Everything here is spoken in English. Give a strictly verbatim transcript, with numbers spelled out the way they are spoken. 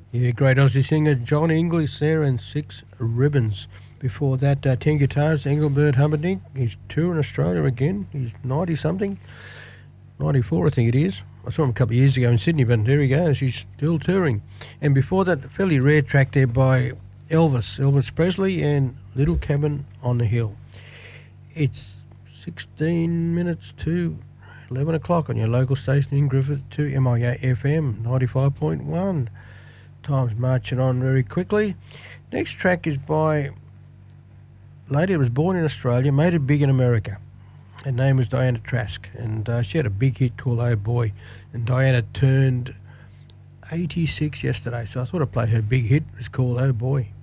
Yeah, great Aussie singer John English there and Six Ribbons. Before that, uh, Ten Guitars, Engelbert Humperdinck. He's touring Australia again. He's ninety-something. ninety-four, I think it is. I saw him a couple of years ago in Sydney, but there he goes. He's still touring. And before that, a fairly rare track there by Elvis, Elvis Presley and Little Cabin on the Hill. It's sixteen minutes to eleven o'clock on your local station in Griffith to M I A F M ninety-five point one. Time's marching on very quickly. Next track is by a lady who was born in Australia, made it big in America. Her name was Diana Trask, and uh, she had a big hit called Oh Boy. And Diana turned eighty-six yesterday, so I thought I'd play her big hit. It's called Oh Boy.